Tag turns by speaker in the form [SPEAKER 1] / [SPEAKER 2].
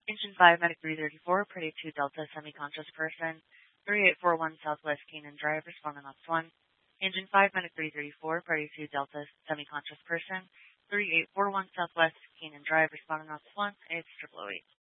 [SPEAKER 1] Engine 5, Medic 334, Party 2 Delta, semi-conscious person, 3841 Southwest Keenan Drive, responding ops 1. Engine 5, Medic 334, Party 2 Delta, semi-conscious person, 3841 Southwest Keenan Drive, responding ops 1, it's 008.